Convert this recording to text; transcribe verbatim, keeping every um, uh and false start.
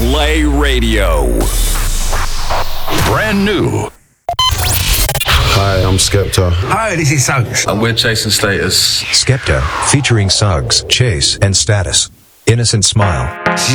Play Radio. Brand new. Hi, I'm Skepta. Hi, this is Suggs. And we're Chase and Status. Skepta, featuring Suggs, Chase, and Status. Innocent Smile.